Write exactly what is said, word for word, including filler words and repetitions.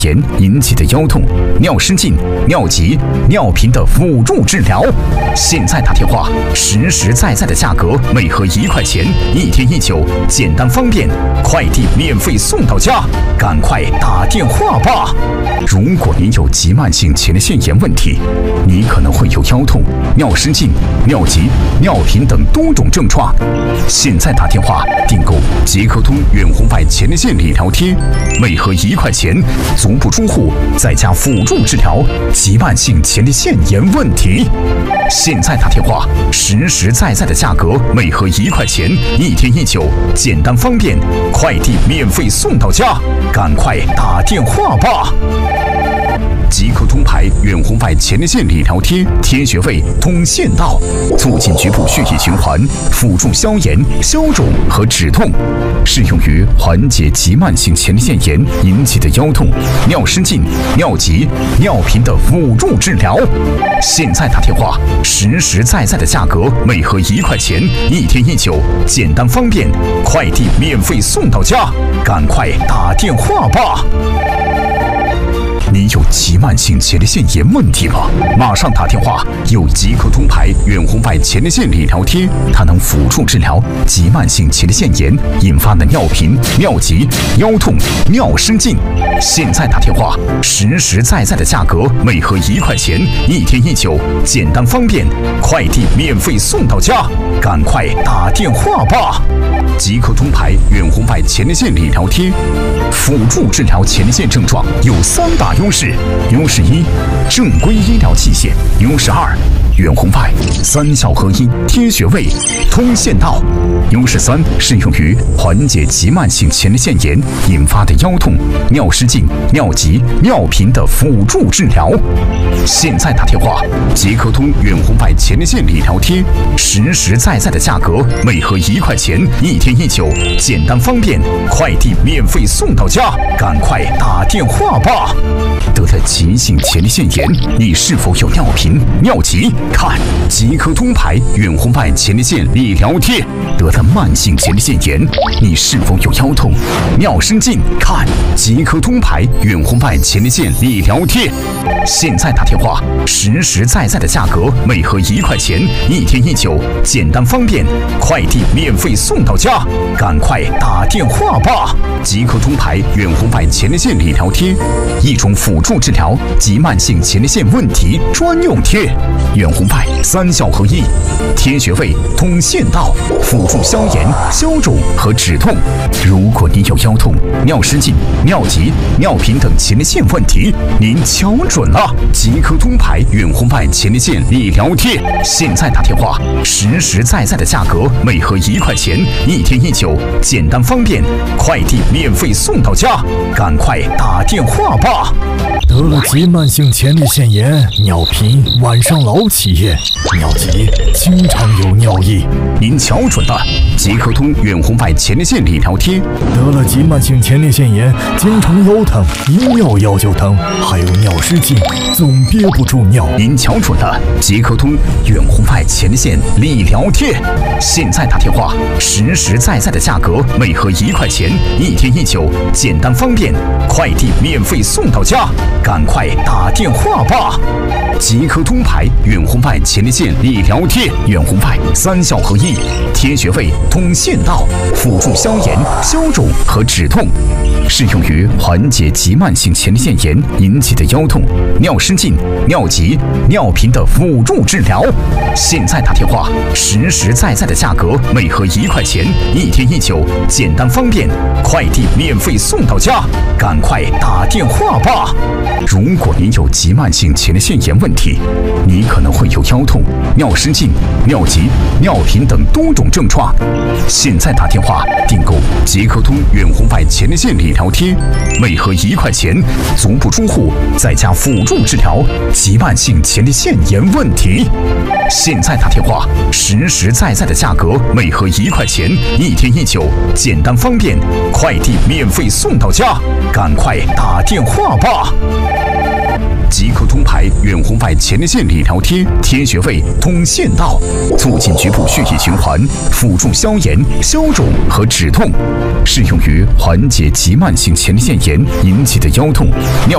炎引起的腰痛、尿失禁、尿急、尿频的辅助治疗。现在打电话，实实在在的价格，每盒一块钱，一天一酒，简单方便，快递免费送到家，赶快打电话吧！如果您有急慢性前列腺炎问题，你可能会有腰痛、尿失禁、尿急、尿频等多种症状。现在打电话订购捷克通远红外前列腺理疗贴，每盒一块钱，足不出户，在家辅助治疗急慢性前列腺炎问题。现在打电话，实实在在的价格，每盒一块钱，一天一酒，简单方便，快递免费送到家，赶快打电话吧！即刻通牌远红外前列腺理疗贴，贴穴位通腺道，促进局部血液循环，辅助消炎、消肿和止痛，适用于缓解急慢性前列腺炎引起的腰痛、尿失禁、尿急、尿频的辅助治疗。现在打电话，实实在在的价格，每盒一块钱，一天一酒，简单方便，快递免费送到家，赶快打电话吧！你有急慢性前列腺炎问题吗？马上打电话！有即刻通牌远红外前列腺理疗贴，它能辅助治疗急慢性前列腺炎引发的尿频、尿急、腰痛、尿失禁。现在打电话，实实在在的价格，每盒一块钱，一天一酒，简单方便，快递免费送到家，赶快打电话吧！即刻通牌远红外前列腺理疗贴，辅助治疗前列腺症状有三大优势：优势一，正规医疗器械；优势二，远红外三效合一，贴穴位，通腺道；优势三，适用于缓解急慢性前列腺炎引发的腰痛、尿失禁、尿急、尿频的辅助治疗。现在打电话，捷克通远红外前列腺理疗贴，实实在在的价格，每盒一块钱，一天一酒，简单方便，快递免费送到家，赶快打电话吧！得了急性前列腺炎，你是否有尿频、尿急？看即刻通牌远红外前列腺理疗贴。得了慢性前列腺炎，你是否有腰痛、尿失禁？看即刻通牌远红外前列腺理疗贴。现在打电话，实实在在的价格，每盒一块钱，一天一酒，简单方便，快递免费送到家，赶快打电话吧！即刻通牌远红外前列腺理疗贴，一种辅助治疗急慢性前列腺问题专用贴，远红外三效合一，贴穴位通腺道，辅助消炎、消肿和止痛。如果你有腰痛、尿失禁、尿急、尿频等前列腺问题，您瞧准了，即刻通牌远红外前列腺理疗贴。现在打电话，实实在在的价格，每盒一块钱，一天一酒，简单方便，快递免费送到家，赶快打电话吧！ 得了急慢性前列腺炎，尿频，晚上老起夜，尿急，经常有尿意。 您瞧准了，即刻通远红外前列腺理疗贴。 得了急慢性前列腺炎，经常腰疼，一尿腰就疼，还有尿失禁，总憋不住尿。 您瞧准了，即刻通远红外前列腺理疗贴。现在打电话，实实在在的价格，每盒一块钱，一天一酒，简单方便，快递免费送到家，赶快打电话吧！即刻通牌远红外前列腺理疗贴，远红外三效合一，贴穴位通腺道，辅助消炎、消肿和止痛，适用于缓解急慢性前列腺炎引起的腰痛、尿失禁、尿急、尿频的辅助治疗。现在打电话，实实在在的价格，每盒一块钱，一天一酒，简单方便，快递免费送到家，赶快打电话吧！如果您有急慢性前列腺炎问题，你可能会有腰痛、尿失禁、尿急、尿频等多种症状。现在打电话订购捷克通远红外前列腺理疗贴，每盒一块钱，足不出户，在家辅助治疗急慢性前列腺炎问题。现在打电话，实实在在的价格，每盒一块钱，一天一酒，简单方便，快递免费送到家，赶快打电话吧！即刻通牌远红外前列腺理疗贴，贴穴位通腺道，促进局部血液循环，辅助消炎、消肿和止痛，适用于缓解急慢性前列腺炎引起的腰痛、尿